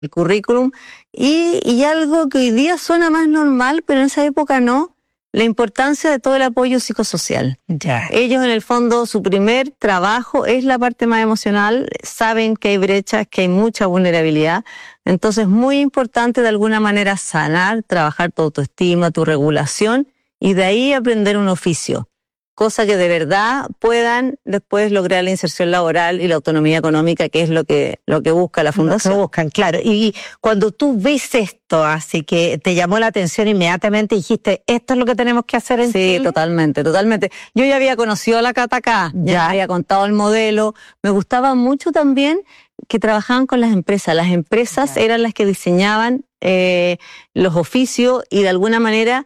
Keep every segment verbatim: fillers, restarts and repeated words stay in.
el currículum, y, y algo que hoy día suena más normal, pero en esa época no, la importancia de todo el apoyo psicosocial. Ya. Ellos en el fondo, su primer trabajo es la parte más emocional, saben que hay brechas, que hay mucha vulnerabilidad, entonces es muy importante de alguna manera sanar, trabajar tu autoestima, tu regulación, y de ahí aprender un oficio. Cosa que de verdad puedan después lograr la inserción laboral y la autonomía económica, que es lo que, lo que busca la Fundación. Lo que buscan, claro. Y cuando tú ves esto, así que te llamó la atención inmediatamente, dijiste, esto es lo que tenemos que hacer en Sí, Chile. totalmente, totalmente. Yo ya había conocido a la Cata acá, ya, ya había contado el modelo. Me gustaba mucho también que trabajaban con las empresas. Las empresas ya. eran las que diseñaban eh, los oficios y de alguna manera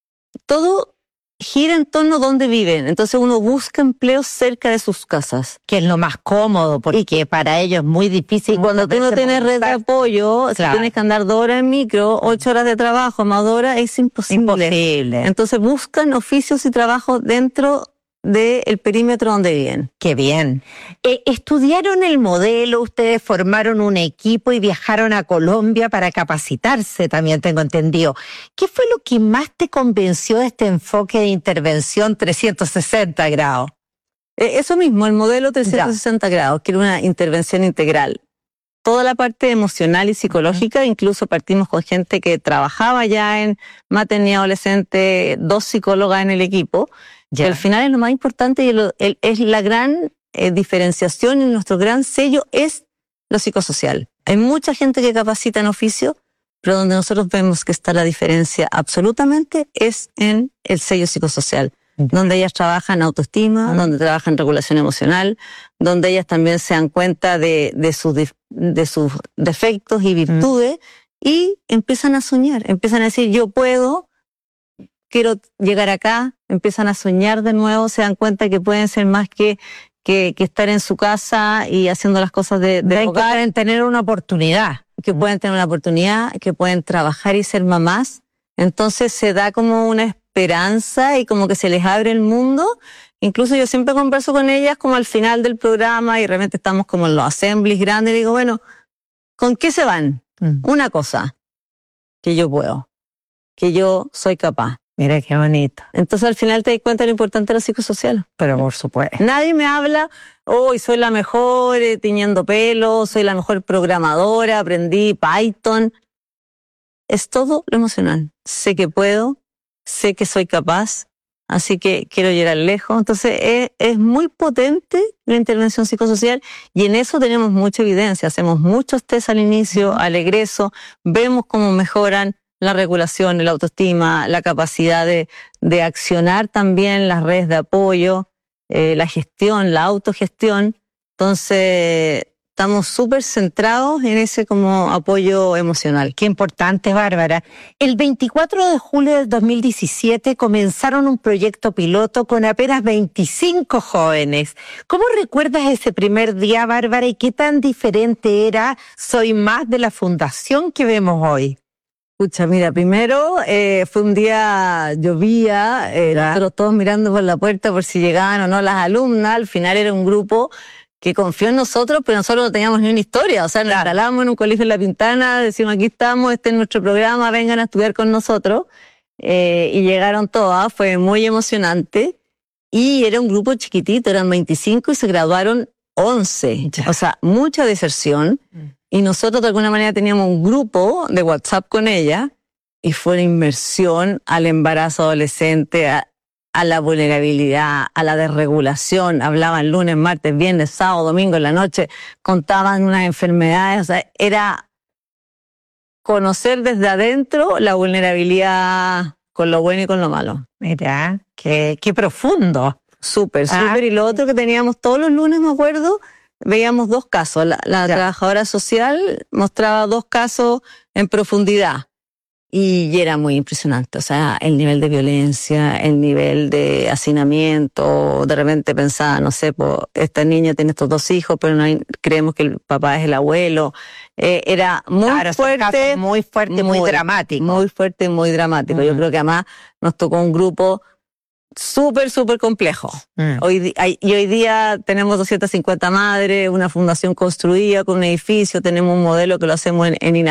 todo gira en torno a dónde viven. Entonces uno busca empleos cerca de sus casas. Que es lo más cómodo, porque y para ellos es muy difícil. Y cuando tú no tienes red de apoyo, claro. si tienes que andar dos horas en micro, ocho horas de trabajo, más dos horas, es imposible. Imposible. Entonces buscan oficios y trabajos dentro del perímetro donde viven. Qué bien. Eh, ¿Estudiaron el modelo? ¿Ustedes formaron un equipo y viajaron a Colombia para capacitarse? También tengo entendido. ¿Qué fue lo que más te convenció de este enfoque de intervención trescientos sesenta grados? Eh, eso mismo, el modelo trescientos sesenta ya. grados, que era una intervención integral. Toda la parte emocional y psicológica, uh-huh. incluso partimos con gente que trabajaba ya en maternidad adolescente, dos psicólogas en el equipo, ya. que al final es lo más importante y el, el, es la gran eh, diferenciación y nuestro gran sello es lo psicosocial. Hay mucha gente que capacita en oficio, pero donde nosotros vemos que está la diferencia absolutamente es en el sello psicosocial. Donde ellas trabajan autoestima, uh-huh. donde trabajan regulación emocional, donde ellas también se dan cuenta de, de, sus, de sus defectos y virtudes uh-huh. y empiezan a soñar, empiezan a decir yo puedo, quiero llegar acá, empiezan a soñar de nuevo, se dan cuenta que pueden ser más que, que, que estar en su casa y haciendo las cosas de, de hogar. Que pueden tener una oportunidad. Que pueden tener una oportunidad, que pueden trabajar y ser mamás. Entonces se da como una esperanza y como que se les abre el mundo. Incluso yo siempre converso con ellas como al final del programa y realmente estamos como en los assemblies grandes y digo, bueno, ¿con qué se van? Mm. Una cosa, que yo puedo, que yo soy capaz. Mira qué bonito. Entonces al final te das cuenta de lo importante de lo psicosocial. Pero por supuesto. Nadie me habla, hoy oh, soy la mejor eh, tiñendo pelo, soy la mejor programadora, aprendí Python. Es todo lo emocional. Sé que puedo, sé que soy capaz, así que quiero llegar lejos. Entonces es, es muy potente la intervención psicosocial y en eso tenemos mucha evidencia. Hacemos muchos test al inicio, al egreso, vemos cómo mejoran la regulación, la autoestima, la capacidad de, de accionar también las redes de apoyo, eh, la gestión, la autogestión. Entonces estamos súper centrados en ese como apoyo emocional. Qué importante, Bárbara. El veinticuatro de julio del dos mil diecisiete comenzaron un proyecto piloto con apenas veinticinco jóvenes. ¿Cómo recuerdas ese primer día, Bárbara, y qué tan diferente era Soy Más de la fundación que vemos hoy? Escucha, mira, primero eh, fue un día, llovía, eh, nosotros todos mirando por la puerta por si llegaban o no las alumnas. Al final era un grupo que confió en nosotros, pero nosotros no teníamos ni una historia. O sea, nos instalamos en un colegio en La Pintana, decimos aquí estamos, este es nuestro programa, vengan a estudiar con nosotros. Eh, y llegaron todas, fue muy emocionante. Y era un grupo chiquitito, eran veinticinco y se graduaron once. Ya. O sea, mucha deserción. Mm. Y nosotros de alguna manera teníamos un grupo de WhatsApp con ella y fue una inmersión al embarazo adolescente, a, a la vulnerabilidad, a la desregulación. Hablaban lunes, martes, viernes, sábado, domingo en la noche, contaban unas enfermedades. O sea, era conocer desde adentro la vulnerabilidad con lo bueno y con lo malo. Mira, qué, qué profundo. Súper, súper. Ah. Y lo otro que teníamos todos los lunes, me acuerdo, veíamos dos casos. La, la trabajadora social mostraba dos casos en profundidad y era muy impresionante. O sea, el nivel de violencia, el nivel de hacinamiento. De repente pensaba, no sé, pues, esta niña tiene estos dos hijos, pero no hay, creemos que el papá es el abuelo. Eh, era muy claro, fuerte. Muy fuerte, muy, muy dramático. Muy fuerte y muy dramático. Uh-huh. Yo creo que además nos tocó un grupo Súper, súper complejo. Mm. Hoy, y hoy día tenemos doscientas cincuenta madres, una fundación construida con un edificio, tenemos un modelo que lo hacemos en, en